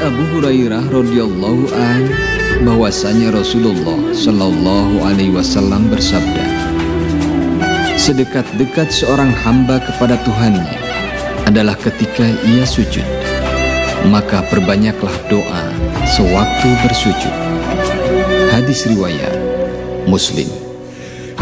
Abu Hurairah radhiyallahu an bahwasanya Rasulullah shallallahu alaihi wasallam bersabda, sedekat-dekat seorang hamba kepada Tuhannya adalah ketika ia sujud, maka perbanyaklah doa sewaktu bersujud. Hadis riwayat Muslim.